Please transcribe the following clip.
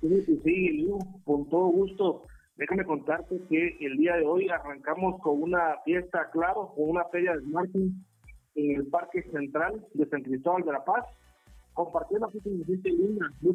Sí, Lu, con todo gusto. Déjame contarte que el día de hoy arrancamos con una fiesta, claro, con una feria de marketing en el Parque Central de San Cristóbal de la Paz, compartiendo aquí con gente linda, muy